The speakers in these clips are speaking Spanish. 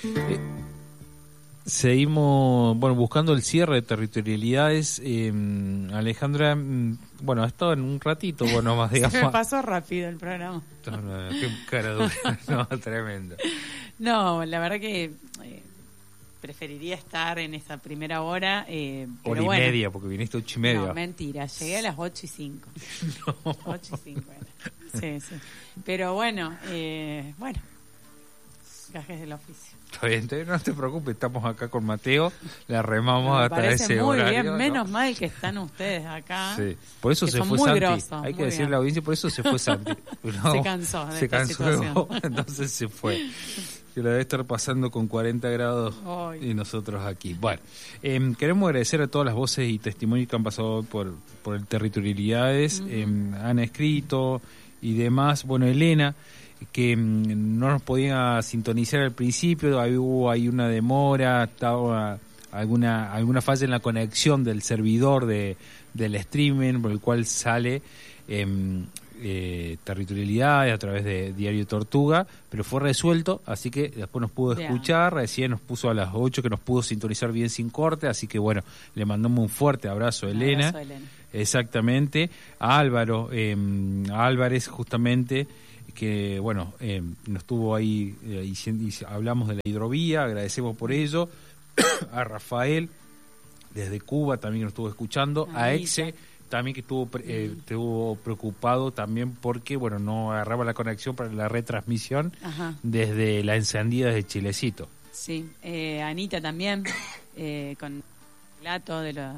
Seguimos, buscando el cierre de territorialidades. Alejandra, ha estado en un ratito, más digamos. Se me pasó rápido el programa. No, qué cara dura, no, tremendo. No, la verdad que preferiría estar en esa primera hora. Hora y media, porque viniste 8:30. No, mentira, llegué a las 8:05. No. 8:05 era. Sí. Pero gajes del oficio. Está bien, no te preocupes, estamos acá con Mateo, la remamos hasta ese muy horario. Bien, menos mal que están ustedes acá. Sí, por eso se fue Santi. Grosos, hay que decirle a la audiencia, por eso se fue Santi. No, se cansó de esta situación. Entonces se fue. Que la debe estar pasando con 40 grados y nosotros aquí. Bueno, queremos agradecer a todas las voces y testimonios que han pasado por el Territorialidades, han escrito y demás. Bueno, Elena, que no nos podía sintonizar al principio, hubo ahí una demora, estaba alguna falla en la conexión del servidor del streaming por el cual sale Territorialidades a través de Diario Tortuga, pero fue resuelto, así que después nos pudo escuchar, recién nos puso a las 8 que nos pudo sintonizar bien sin corte, así que le mandamos un fuerte abrazo a Elena. Exactamente, a Álvaro, a Álvarez justamente, que nos estuvo ahí y hablamos de la hidrovía, agradecemos por ello. A Rafael desde Cuba también que nos estuvo escuchando, a Exe también que estuvo preocupado también porque no agarraba la conexión para la retransmisión desde la encendida de Chilecito. Sí, Anita también con el relato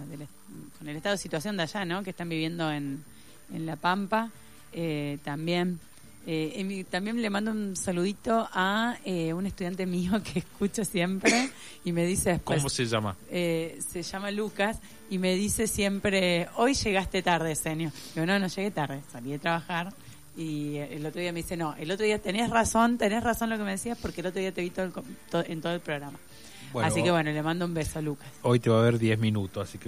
con el estado de situación de allá, ¿no? Que están viviendo en La Pampa, también. También le mando un saludito a un estudiante mío que escucho siempre y me dice después... ¿Cómo se llama? Se llama Lucas y me dice siempre, hoy llegaste tarde, Senio. Digo, no llegué tarde, salí de trabajar y el otro día me dice, el otro día tenés razón lo que me decías porque el otro día te vi en todo el programa. Así que le mando un beso a Lucas. Hoy te va a ver 10 minutos, así que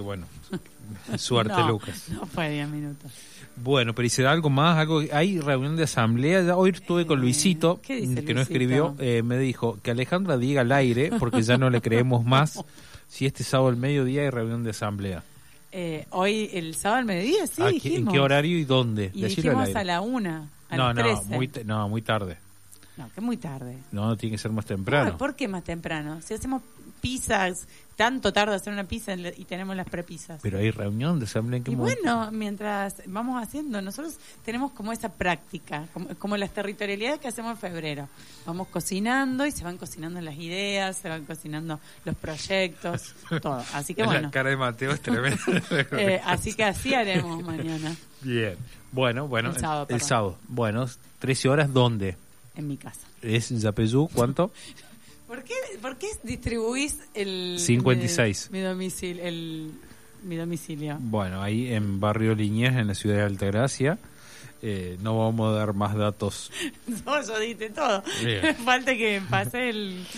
suerte Lucas. No fue 10 minutos. Bueno, pero ¿hice algo más? ¿Hay reunión de asamblea? Ya hoy estuve con Luisito, que Luisito? No escribió, me dijo que Alejandra diga al aire, porque ya no le creemos más, si este sábado al mediodía hay reunión de asamblea. Hoy, el sábado al mediodía, sí, dijimos. ¿En qué horario y dónde? Y dijimos a la 1, a las 13. Muy tarde. No, que muy tarde. No, tiene que ser más temprano. ¿Por qué más temprano? Si hacemos pizzas, tanto tarda hacer una pizza y tenemos las prepizzas. Pero hay reunión de asamblea en qué momento. Mientras vamos haciendo, nosotros tenemos como esa práctica, como las territorialidades que hacemos en febrero. Vamos cocinando y se van cocinando las ideas, se van cocinando los proyectos, todo. Así que La cara de Mateo es tremenda. Así que así haremos mañana. Bien. Bueno. El sábado. 13 horas, ¿dónde? En mi casa. ¿Es Yapeyú? ¿Cuánto? ¿Por qué distribuís el 56? Mi domicilio. Ahí en Barrio Liniers, en la ciudad de Altagracia. No vamos a dar más datos. No, yo dije todo. Falta que pase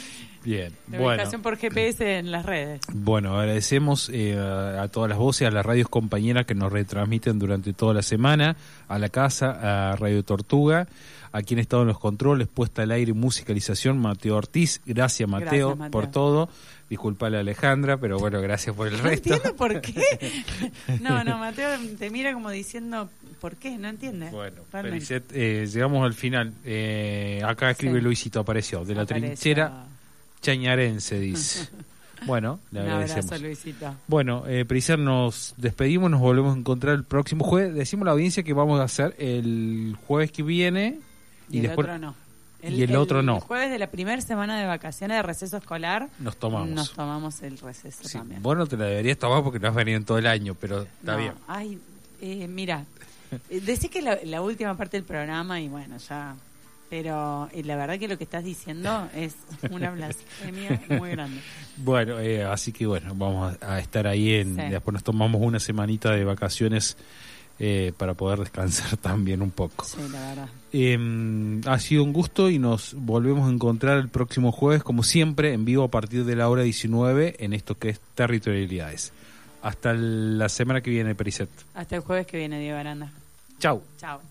la ubicación por GPS en las redes. Agradecemos a todas las voces, a las radios compañeras que nos retransmiten durante toda la semana, a la casa, a Radio Tortuga, a quien ha estado en los controles, puesta al aire y musicalización, Mateo Ortiz. Gracias, Mateo, por todo. Disculpale a Alejandra, pero gracias por el resto. No entiendo por qué. No, Mateo te mira como diciendo, ¿por qué? No entiende. Pericet, llegamos al final. Acá escribe Luisito, apareció, de la trinchera chañarense, dice. Le agradecemos. Un abrazo, Luisito. Pericet, nos despedimos, nos volvemos a encontrar el próximo jueves. Decimos a la audiencia que vamos a hacer el jueves que viene y después el otro no. El otro no. El jueves de la primera semana de vacaciones de receso escolar nos tomamos el receso también. Vos no te la deberías tomar porque no has venido en todo el año, pero está bien. Ay, mira, decí que la última parte del programa y ya... Pero la verdad que lo que estás diciendo es una blasfemia muy grande. Así que vamos a estar ahí después nos tomamos una semanita de vacaciones para poder descansar también un poco. Sí, la verdad. Ha sido un gusto y nos volvemos a encontrar el próximo jueves, como siempre, en vivo a partir de la hora 19 en esto que es Territorialidades. Hasta la semana que viene, Pericet. Hasta el jueves que viene, Diego Aranda. Chau. Chau.